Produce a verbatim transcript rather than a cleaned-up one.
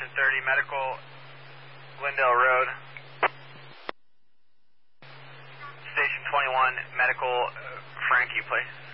Station thirty, Medical, Glendale Road. Station twenty-one, Medical, uh, Frankie, please.